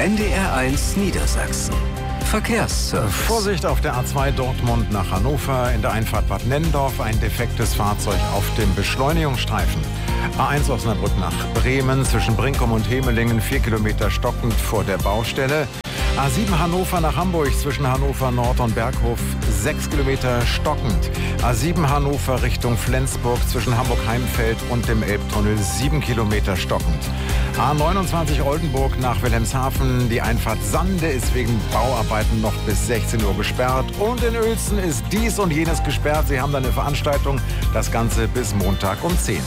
NDR1 Niedersachsen. Verkehrsservice. Vorsicht auf der A2 Dortmund nach Hannover. In der Einfahrt Bad Nennendorf ein defektes Fahrzeug auf dem Beschleunigungsstreifen. A1 Osnabrück nach Bremen zwischen Brinkum und Hemelingen 4 Kilometer stockend vor der Baustelle. A7 Hannover nach Hamburg zwischen Hannover Nord und Berghof 6 Kilometer stockend. A7 Hannover Richtung Flensburg zwischen Hamburg-Heimfeld und dem Elbtunnel 7 Kilometer stockend. A29 Oldenburg nach Wilhelmshaven. Die Einfahrt Sande ist wegen Bauarbeiten noch bis 16 Uhr gesperrt. Und in Uelzen ist dies und jenes gesperrt. Sie haben da eine Veranstaltung. Das Ganze bis Montag um 10.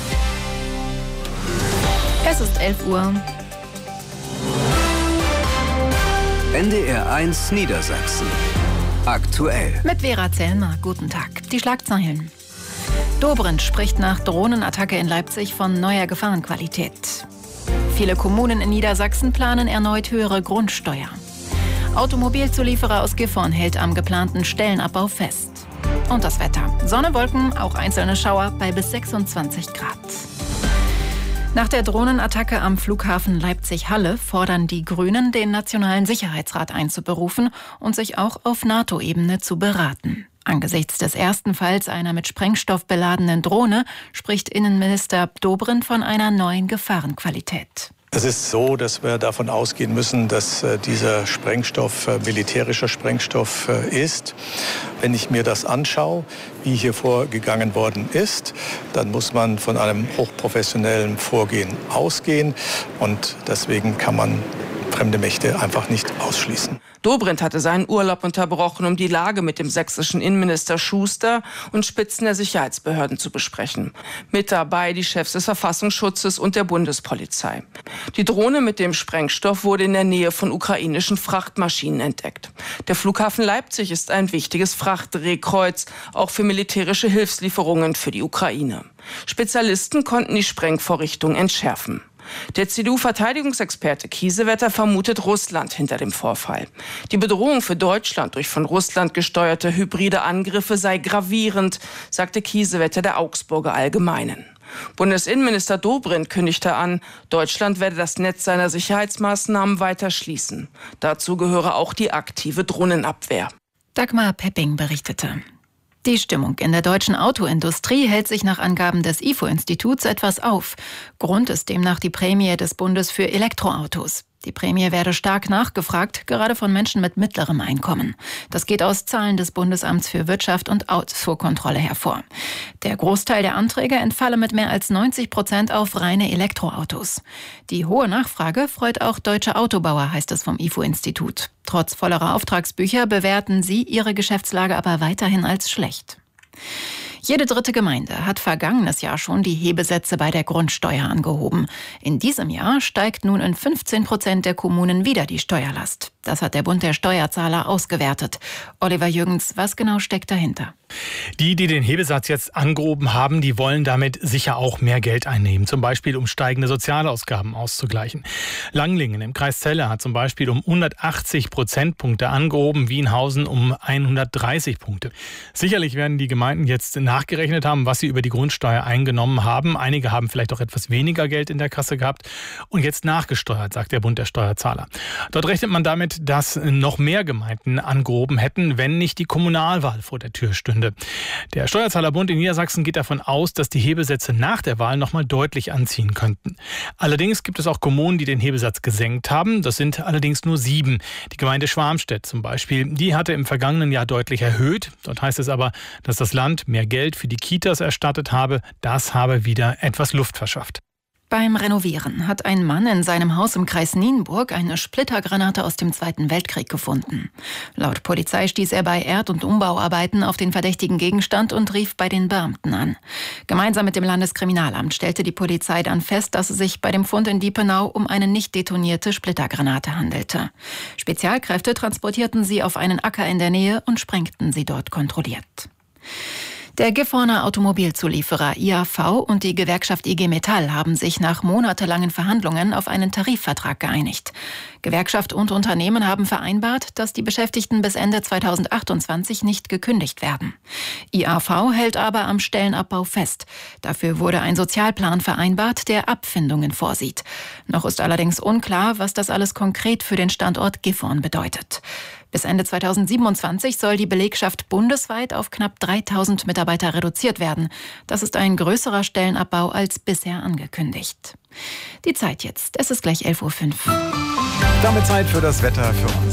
Es ist 11 Uhr. NDR1 Niedersachsen. Aktuell. Mit Vera Zellmer. Guten Tag. Die Schlagzeilen. Dobrindt spricht nach Drohnenattacke in Leipzig von neuer Gefahrenqualität. Viele Kommunen in Niedersachsen planen erneut höhere Grundsteuer. Automobilzulieferer aus Gifhorn hält am geplanten Stellenabbau fest. Und das Wetter. Sonne, Wolken, auch einzelne Schauer bei bis 26 Grad. Nach der Drohnenattacke am Flughafen Leipzig-Halle fordern die Grünen, den Nationalen Sicherheitsrat einzuberufen und sich auch auf NATO-Ebene zu beraten. Angesichts des ersten Falls einer mit Sprengstoff beladenen Drohne spricht Innenminister Dobrindt von einer neuen Gefahrenqualität. Es ist so, dass wir davon ausgehen müssen, dass dieser Sprengstoff militärischer Sprengstoff ist. Wenn ich mir das anschaue, wie hier vorgegangen worden ist, dann muss man von einem hochprofessionellen Vorgehen ausgehen. Und deswegen kann man fremde Mächte einfach nicht ausschließen. Dobrindt hatte seinen Urlaub unterbrochen, um die Lage mit dem sächsischen Innenminister Schuster und Spitzen der Sicherheitsbehörden zu besprechen. Mit dabei die Chefs des Verfassungsschutzes und der Bundespolizei. Die Drohne mit dem Sprengstoff wurde in der Nähe von ukrainischen Frachtmaschinen entdeckt. Der Flughafen Leipzig ist ein wichtiges Frachtdrehkreuz, auch für militärische Hilfslieferungen für die Ukraine. Spezialisten konnten die Sprengvorrichtung entschärfen. Der CDU-Verteidigungsexperte Kiesewetter vermutet Russland hinter dem Vorfall. Die Bedrohung für Deutschland durch von Russland gesteuerte hybride Angriffe sei gravierend, sagte Kiesewetter der Augsburger Allgemeinen. Bundesinnenminister Dobrindt kündigte an, Deutschland werde das Netz seiner Sicherheitsmaßnahmen weiter schließen. Dazu gehöre auch die aktive Drohnenabwehr. Dagmar Pepping berichtete. Die Stimmung in der deutschen Autoindustrie hält sich nach Angaben des IFO-Instituts etwas auf. Grund ist demnach die Prämie des Bundes für Elektroautos. Die Prämie werde stark nachgefragt, gerade von Menschen mit mittlerem Einkommen. Das geht aus Zahlen des Bundesamts für Wirtschaft und Ausfuhrkontrolle hervor. Der Großteil der Anträge entfalle mit mehr als 90% auf reine Elektroautos. Die hohe Nachfrage freut auch deutsche Autobauer, heißt es vom IFO-Institut. Trotz vollerer Auftragsbücher bewerten sie ihre Geschäftslage aber weiterhin als schlecht. Jede dritte Gemeinde hat vergangenes Jahr schon die Hebesätze bei der Grundsteuer angehoben. In diesem Jahr steigt nun in 15% der Kommunen wieder die Steuerlast. Das hat der Bund der Steuerzahler ausgewertet. Oliver Jürgens, was genau steckt dahinter? Die den Hebesatz jetzt angehoben haben, die wollen damit sicher auch mehr Geld einnehmen. Zum Beispiel, um steigende Sozialausgaben auszugleichen. Langlingen im Kreis Celle hat zum Beispiel um 180 Prozentpunkte angehoben, Wienhausen um 130 Punkte. Sicherlich werden die Gemeinden jetzt nachgerechnet haben, was sie über die Grundsteuer eingenommen haben. Einige haben vielleicht auch etwas weniger Geld in der Kasse gehabt und jetzt nachgesteuert, sagt der Bund der Steuerzahler. Dort rechnet man damit, dass noch mehr Gemeinden angehoben hätten, wenn nicht die Kommunalwahl vor der Tür stünde. Der Steuerzahlerbund in Niedersachsen geht davon aus, dass die Hebesätze nach der Wahl noch mal deutlich anziehen könnten. Allerdings gibt es auch Kommunen, die den Hebesatz gesenkt haben. Das sind allerdings nur 7. Die Gemeinde Schwarmstedt zum Beispiel, die hatte im vergangenen Jahr deutlich erhöht. Dort heißt es aber, dass das Land mehr Geld für die Kitas erstattet habe. Das habe wieder etwas Luft verschafft. Beim Renovieren hat ein Mann in seinem Haus im Kreis Nienburg eine Splittergranate aus dem Zweiten Weltkrieg gefunden. Laut Polizei stieß er bei Erd- und Umbauarbeiten auf den verdächtigen Gegenstand und rief bei den Beamten an. Gemeinsam mit dem Landeskriminalamt stellte die Polizei dann fest, dass es sich bei dem Fund in Diepenau um eine nicht detonierte Splittergranate handelte. Spezialkräfte transportierten sie auf einen Acker in der Nähe und sprengten sie dort kontrolliert. Der Gifhorner Automobilzulieferer IAV und die Gewerkschaft IG Metall haben sich nach monatelangen Verhandlungen auf einen Tarifvertrag geeinigt. Gewerkschaft und Unternehmen haben vereinbart, dass die Beschäftigten bis Ende 2028 nicht gekündigt werden. IAV hält aber am Stellenabbau fest. Dafür wurde ein Sozialplan vereinbart, der Abfindungen vorsieht. Noch ist allerdings unklar, was das alles konkret für den Standort Gifhorn bedeutet. Bis Ende 2027 soll die Belegschaft bundesweit auf knapp 3000 Mitarbeiter reduziert werden. Das ist ein größerer Stellenabbau als bisher angekündigt. Die Zeit jetzt. Es ist gleich 11:05 Uhr. Damit Zeit für das Wetter für uns.